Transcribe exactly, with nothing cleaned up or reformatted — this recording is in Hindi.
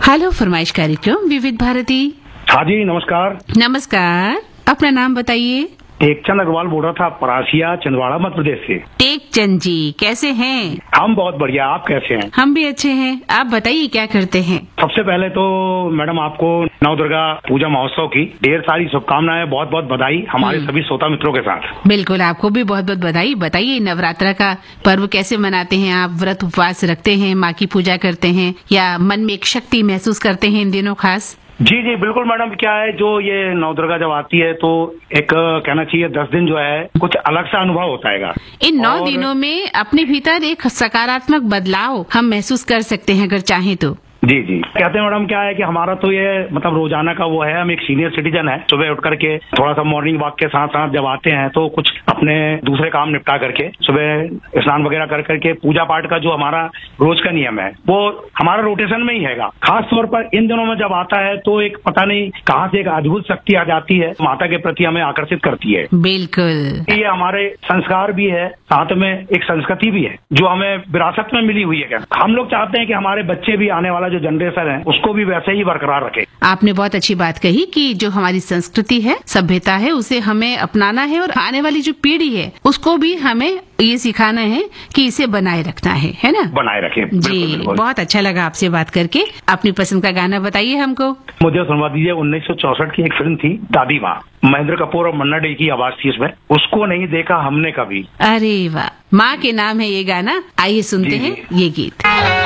हेलो फरमाइश कार्यक्रम विविध भारती। हाँ जी, नमस्कार। नमस्कार, अपना नाम बताइए। टेकचंद अग्रवाल बोल रहा था, परासिया, छिंदवाड़ा, मध्य प्रदेश से। टेकचंद जी, कैसे हैं? हम बहुत बढ़िया, आप कैसे हैं? हम भी अच्छे हैं। आप बताइए क्या करते हैं? सबसे पहले तो मैडम आपको नवदुर्गा पूजा महोत्सव की ढेर सारी शुभकामनाएं, बहुत बहुत बधाई हमारे सभी श्रोता मित्रों के साथ। बिल्कुल, आपको भी बहुत बहुत बधाई। बताइए, नवरात्रा का पर्व कैसे मनाते हैं आप? व्रत उपवास रखते हैं, माँ की पूजा करते हैं, या मन में एक शक्ति महसूस करते हैं इन दिनों खास? जी जी बिल्कुल मैडम, क्या है, जो ये नवदुर्गा जब आती है तो एक कहना चाहिए दस दिन जो है कुछ अलग सा अनुभव होता है। इन नौ दिनों में अपने भीतर एक सकारात्मक बदलाव हम महसूस कर सकते हैं अगर चाहें तो। जी जी कहते हैं मैडम, क्या है कि हमारा तो ये मतलब रोजाना का वो है, हम एक सीनियर सिटीजन है, सुबह उठ करके थोड़ा सा मॉर्निंग वॉक के साथ साथ जब आते हैं तो कुछ अपने दूसरे काम निपटा करके सुबह स्नान वगैरह कर करके पूजा पाठ का जो हमारा रोज का नियम है वो हमारा रोटेशन में ही हैगा। खास तौर पर इन दिनों में जब आता है तो एक पता नहीं कहाँ से एक अद्भुत शक्ति आ जाती है, माता के प्रति हमें आकर्षित करती है। बिल्कुल, ये हमारे संस्कार भी है, साथ में एक संस्कृति भी है जो हमें विरासत में मिली हुई है। हम लोग चाहते हैं कि हमारे बच्चे भी, आने वाला जो जनरेशन है, उसको भी वैसे ही बरकरार रखे। आपने बहुत अच्छी बात कही कि जो हमारी संस्कृति है, सभ्यता है, उसे हमें अपनाना है और आने वाली जो पीढ़ी है उसको भी हमें ये सिखाना है कि इसे बनाए रखना है, है ना? बनाए रखें। जी, बिल्कुल, बिल्कुल। बहुत अच्छा लगा आपसे बात करके। अपनी पसंद का गाना बताइए हमको। मुझे सुनवा दीजिए, उन्नीस सौ चौसठ की एक फिल्म थी दादी माँ, महेंद्र कपूर और मन्ना डे की आवाज थी इसमें, उसको नहीं देखा हमने कभी। अरे वाह, माँ के नाम है ये गाना। आइए सुनते हैं ये गीत।